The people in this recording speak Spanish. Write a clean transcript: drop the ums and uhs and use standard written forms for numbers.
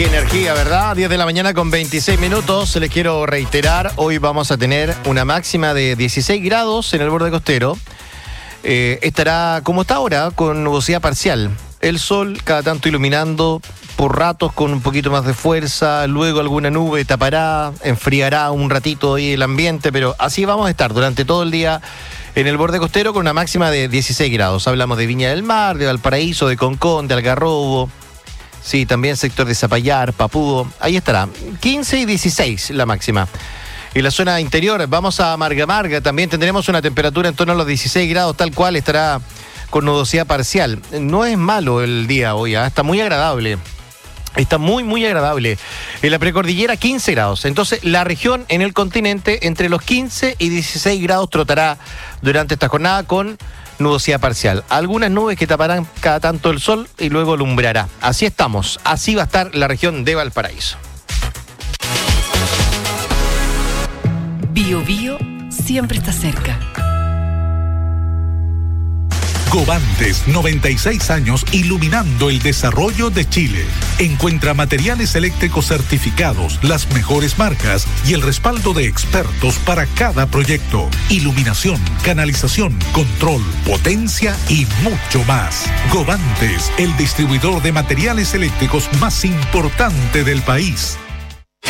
Qué energía, ¿verdad? 10 de la mañana con 26 minutos. Les quiero reiterar, hoy vamos a tener una máxima de 16 grados en el borde costero. Estará como está ahora, con nubosidad parcial. El sol cada tanto iluminando, por ratos con un poquito más de fuerza, luego alguna nube tapará, enfriará un ratito ahí el ambiente, pero así vamos a estar durante todo el día en el borde costero con una máxima de 16 grados. Hablamos de Viña del Mar, de Valparaíso, de Concón, de Algarrobo. Sí, también sector de Zapallar, Papudo, ahí estará, 15 y 16 la máxima. En la zona interior, vamos a Marga Marga, también tendremos una temperatura en torno a los 16 grados, tal cual estará con nubosidad parcial. No es malo el día hoy, está muy agradable. Está muy, muy agradable. En la precordillera 15 grados. Entonces, la región en el continente entre los 15 y 16 grados trotará durante esta jornada con nubosidad parcial. Algunas nubes que taparán cada tanto el sol y luego alumbrará. Así estamos. Así va a estar la región de Valparaíso. Bio Bio siempre está cerca. Govantes, 96 años iluminando el desarrollo de Chile. Encuentra materiales eléctricos certificados, las mejores marcas y el respaldo de expertos para cada proyecto. Iluminación, canalización, control, potencia y mucho más. Govantes, el distribuidor de materiales eléctricos más importante del país.